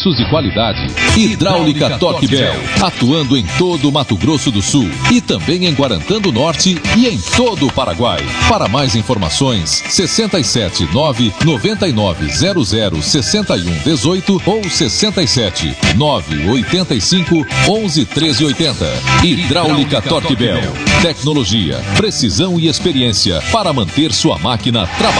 serviços de qualidade. Hidráulica Torque Bell, atuando em todo o Mato Grosso do Sul e também em Guarantã do Norte e em todo o Paraguai. Para mais informações, 67 999 00 61 18 ou 67 985 11 13 80. Hidráulica Torque Bell, tecnologia, precisão e experiência para manter sua máquina trabalhando.